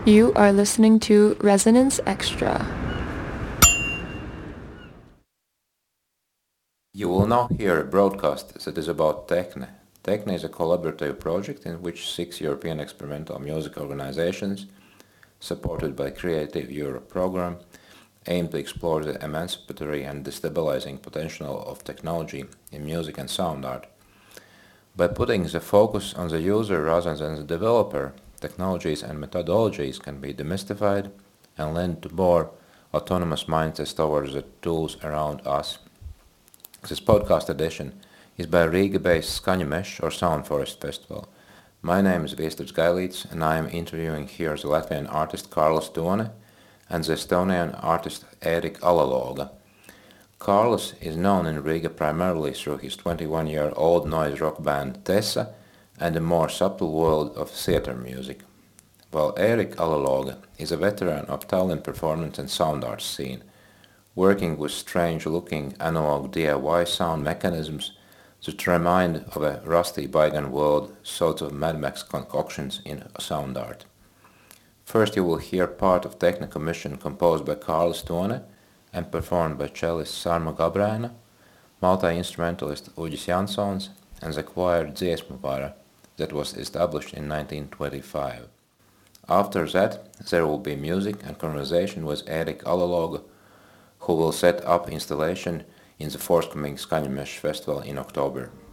You are listening to Resonance Extra. You will now hear a broadcast that is about Techne. Techne is a collaborative project in which 6 European experimental music organizations, supported by Creative Europe program, aim to explore the emancipatory and destabilizing potential of technology in music and sound art. By putting the focus on the user rather than the developer, technologies and methodologies can be demystified and lend to more autonomous mindsets towards the tools around us. This podcast edition is by Riga-based Skaņamežs or Sound Forest Festival. My name is Viesturs Gailīts and I am interviewing here the Latvian artist Kārlis Tone and the Estonian artist Ērika Alaloga. Kārlis is known in Riga primarily through his 21-year-old noise rock band Tesa and the more subtle world of theater music, while Ērika Alaloga is a veteran of Tallinn performance and sound art scene, working with strange-looking analog DIY sound mechanisms that remind of a rusty bygone world, sort of Mad Max concoctions in sound art. First you will hear part of Techne commission composed by Kārlis Tone and performed by cellist Sarma Gabrēna, multi-instrumentalist Uģis Jansons, and the choir Dziesmu Vara that was established in 1925. After that, there will be music and conversation with Ērika Alaloga, who will set up installation in the forthcoming Skaņamežs Festival in October.